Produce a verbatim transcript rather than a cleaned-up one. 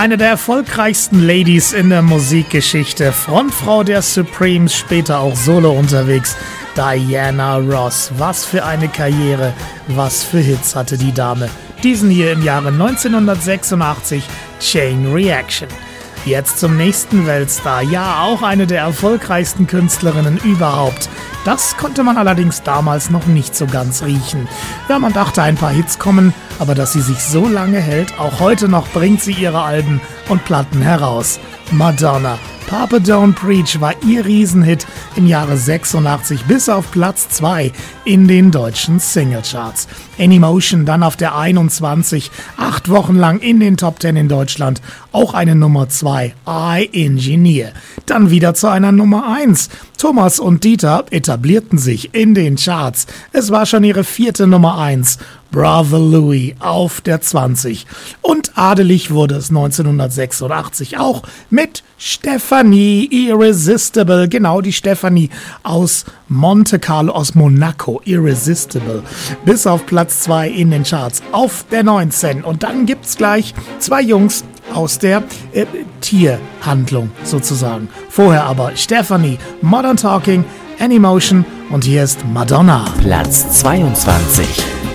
Eine der erfolgreichsten Ladies in der Musikgeschichte, Frontfrau der Supremes, später auch solo unterwegs, Diana Ross. Was für eine Karriere, was für Hits hatte die Dame. Diesen hier im Jahre neunzehnhundertsechsundachtzig, Chain Reaction. Jetzt zum nächsten Weltstar, ja auch eine der erfolgreichsten Künstlerinnen überhaupt. Das konnte man allerdings damals noch nicht so ganz riechen. Ja, man dachte, ein paar Hits kommen, aber dass sie sich so lange hält, auch heute noch bringt sie ihre Alben und Platten heraus. Madonna. Papa Don't Preach war ihr Riesenhit im Jahre sechsundachtzig bis auf Platz zwei in den deutschen Singlecharts. Anymotion dann auf der einundzwanzig, acht Wochen lang in den Top zehn in Deutschland, auch eine Nummer zwei, I Engineer. Dann wieder zu einer Nummer eins. Thomas und Dieter etablierten sich in den Charts. Es war schon ihre vierte Nummer eins. Brother Louie auf der zwanzig. Und adelig wurde es neunzehnhundertsechsundachtzig auch mit Stephanie Irresistible. Genau, die Stephanie aus Monte Carlo, aus Monaco. Irresistible. Bis auf Platz zwei in den Charts auf der neunzehn. Und dann gibt's gleich zwei Jungs aus der äh, Tierhandlung sozusagen. Vorher aber Stephanie, Modern Talking, Anymotion und hier ist Madonna. Platz zweiundzwanzig.